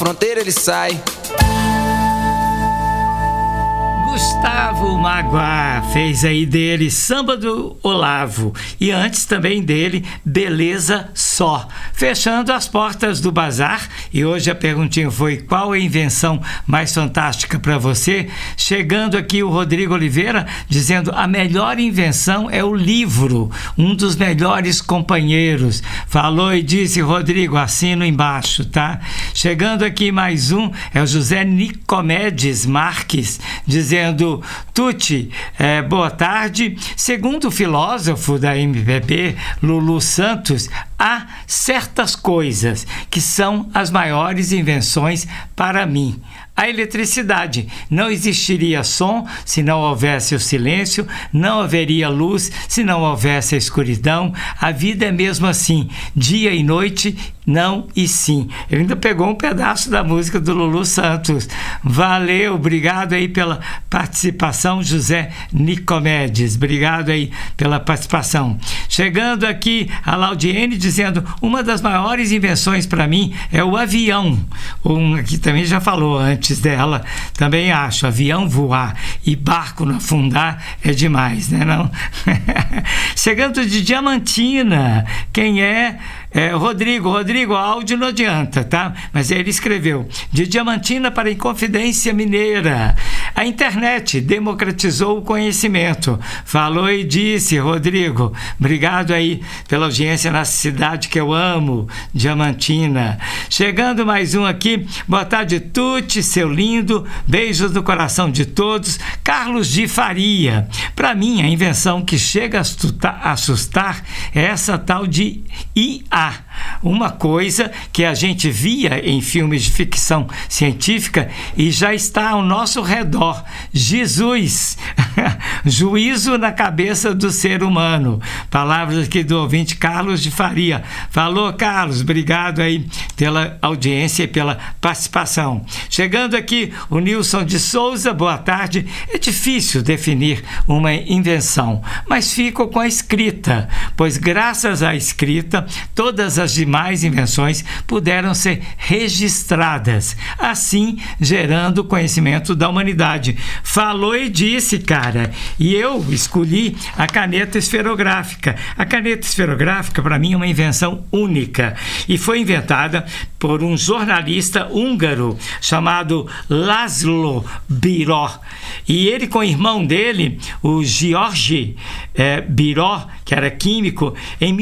Fronteira ele sai. Gustavo Maguá fez aí dele Samba do Olavo e antes também dele Beleza Só, fechando as portas do bazar. E hoje a perguntinha foi: qual a invenção mais fantástica para você? Chegando aqui o Rodrigo Oliveira dizendo: a melhor invenção é o livro, um dos melhores companheiros. Falou e disse Rodrigo, assino embaixo, tá? Chegando aqui mais um é o José Nicomedes Marques dizendo: Tuti, boa tarde. Segundo o filósofo da MPB, Lulu Santos, há certas coisas que são as maiores invenções para mim. A eletricidade. Não existiria som se não houvesse o silêncio, não haveria luz se não houvesse a escuridão. A vida é mesmo assim, dia e noite, não e sim. Ele ainda pegou um pedaço da música do Lulu Santos. Valeu, obrigado aí pela participação, José Nicomedes. Obrigado aí pela participação. Chegando aqui a Laudiene dizendo: uma das maiores invenções para mim é o avião. Aqui também já falou antes dela, também acho, avião voar e barco não afundar é demais, né não? Chegando de Diamantina, quem é? Rodrigo, áudio não adianta, tá? Mas ele escreveu: de Diamantina para Inconfidência Mineira, a internet democratizou o conhecimento. Falou e disse, Rodrigo. Obrigado aí pela audiência na cidade que eu amo, Diamantina. Chegando mais um aqui: boa tarde, Tuti, seu lindo, beijos no coração de todos. Carlos de Faria: para mim a invenção que chega a assustar é essa tal de IA, uma coisa que a gente via em filmes de ficção científica e já está ao nosso redor. Jesus, juízo na cabeça do ser humano. Palavras aqui do ouvinte Carlos de Faria. Falou, Carlos, obrigado aí pela audiência e pela participação. Chegando aqui o Nilson de Souza, boa tarde. É difícil definir uma invenção, mas fico com a escrita, pois graças à escrita todas as demais invenções puderam ser registradas, assim gerando conhecimento da humanidade. Falou e disse, cara. E eu escolhi a caneta esferográfica. A caneta esferográfica, para mim, é uma invenção única e foi inventada por um jornalista húngaro chamado Laszlo Biró. E ele, com o irmão dele, o George Biró, que era químico, em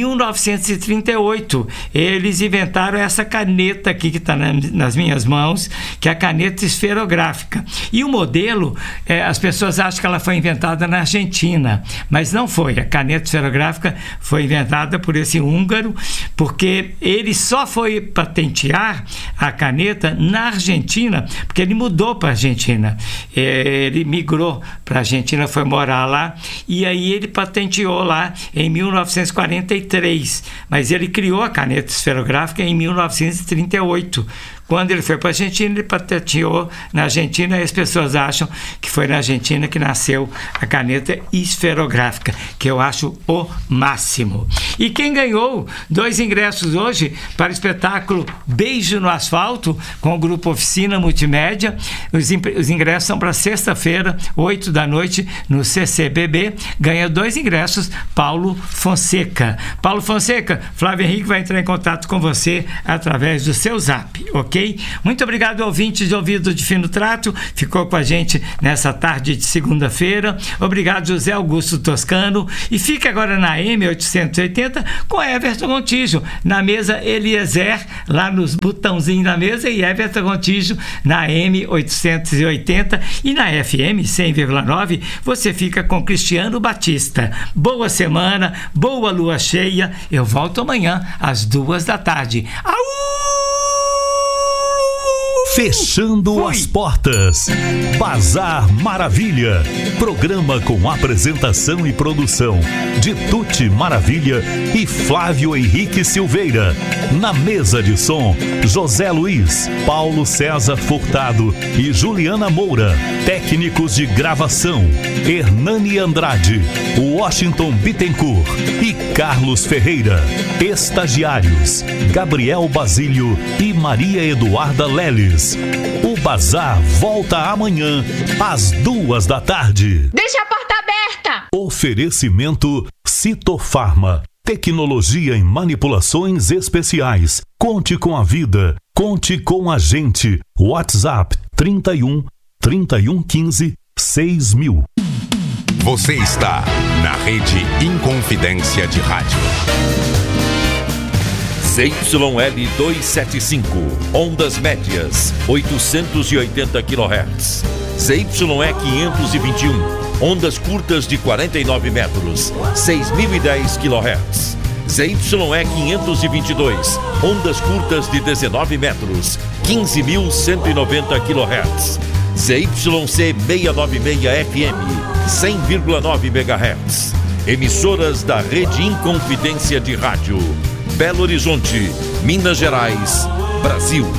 1938, eles inventaram essa caneta aqui que está nas minhas mãos, que é a caneta esferográfica. E o modelo, as pessoas acham que ela foi inventada na Argentina, mas não foi. A caneta esferográfica foi inventada por esse húngaro, porque ele só foi patentear a caneta na Argentina, porque ele mudou para a Argentina. Ele migrou para a Argentina, foi morar lá, e aí ele patenteou lá em 1943, mas ele criou a caneta esferográfica em 1938. Quando ele foi para a Argentina, ele patenteou na Argentina e as pessoas acham que foi na Argentina que nasceu a caneta esferográfica, que eu acho o máximo. E quem ganhou 2 ingressos hoje para o espetáculo Beijo no Asfalto, com o grupo Oficina Multimédia, os ingressos são para sexta-feira, 8 da noite, no CCBB, ganha 2 ingressos, Paulo Fonseca. Paulo Fonseca, Flávio Henrique vai entrar em contato com você através do seu zap, ok? Muito obrigado, ouvinte de Ouvido de Fino Trato, ficou com a gente nessa tarde de segunda-feira. Obrigado, José Augusto Toscano. E fique agora na M880 com Everton Gontijo, na mesa Eliezer, lá nos botãozinhos da mesa, e Everton Gontijo na M880, e na FM 100,9 você fica com Cristiano Batista. Boa semana, boa lua cheia. Eu volto amanhã às 2 da tarde. Au! Fechando as portas. Bazar Maravilha. Programa com apresentação e produção de Tuti Maravilha e Flávio Henrique Silveira. Na mesa de som, José Luiz, Paulo César Furtado e Juliana Moura. Técnicos de gravação, Hernani Andrade, Washington Bittencourt e Carlos Ferreira. Estagiários, Gabriel Basílio e Maria Eduarda Leles. O Bazar volta amanhã às 14h. Deixa a porta aberta! Oferecimento Citofarma. Tecnologia em manipulações especiais. Conte com a vida. Conte com a gente. WhatsApp 31 3115 6000. Você está na Rede Inconfidência de Rádio. ZYL 275, ondas médias, 880 kHz. ZYE 521, ondas curtas de 49 metros, 6.010 kHz. ZYE 522, ondas curtas de 19 metros, 15.190 kHz. ZYC 696 FM, 100,9 MHz. Emissoras da Rede Inconfidência de Rádio. Belo Horizonte, Minas Gerais, Brasil.